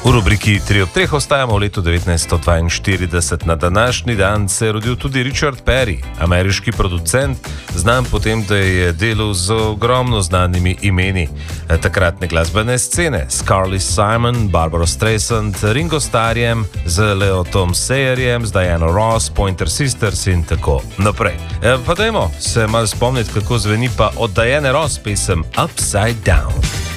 V rubriki 3 ob 3 ostajamo v letu 1942. Na današnji dan se je rodil tudi Richard Perry, ameriški producent, znan po tem, da je delal z ogromno znanimi imeni takratne glasbene scene, s Carly Simon, Barbara Streisand, Ringo Starrjem, z Leo Tom Sayerjem, z Diana Ross, Pointer Sisters in tako naprej. Pa dajmo se malo spomniti, kako zveni pa od Diane Ross pesem Upside Down.